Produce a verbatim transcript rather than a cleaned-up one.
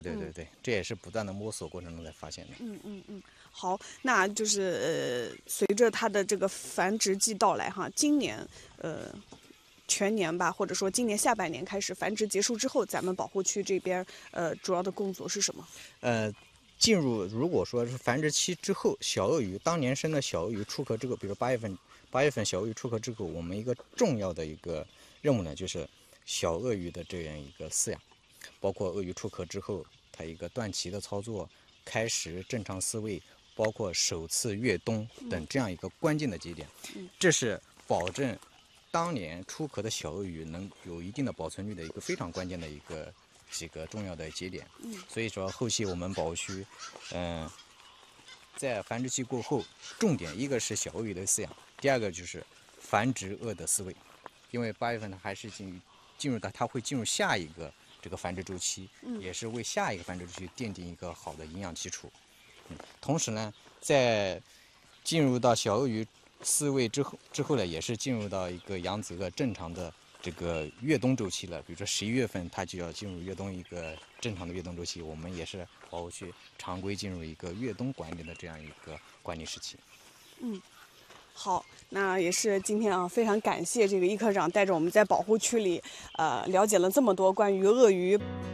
对对对，这也是不断的摸索过程中才发现的。 嗯嗯嗯，好，那就是呃，随着它的这个繁殖季到来哈，今年呃全年吧，或者说今年下半年开始繁殖结束之后，咱们保护区这边呃主要的工作是什么？ 呃，进入如果说是繁殖期之后，小鳄鱼当年生的小鳄鱼出壳之后，比如八月份八月份小鳄鱼出壳之后，我们一个重要的一个任务呢，就是小鳄鱼的这样一个饲养，包括鳄鱼出壳之后，它一个断脐的操作，开始正常饲喂，包括首次越冬等这样一个关键的节点，这是保证当年出壳的小鳄鱼能有一定的保存率的一个非常关键的一个几个重要的节点。所以说后期我们保护区，嗯、呃，在繁殖期过后，重点一个是小鳄鱼的饲养，第二个就是繁殖鳄的饲喂，因为八月份它还是进进入到它会进入下一个这个繁殖周期，也是为下一个繁殖周期奠定一个好的营养基础。嗯，同时呢，在进入到小鳄鱼饲喂之后之后呢，也是进入到一个养殖的正常的这个越冬周期了。比如说十一月份，它就要进入越冬一个正常的越冬周期，我们也是保护区常规进入一个越冬管理的这样一个管理时期。 嗯。好，那也是今天啊，非常感谢这个易科长带着我们在保护区里，呃，了解了这么多关于鳄鱼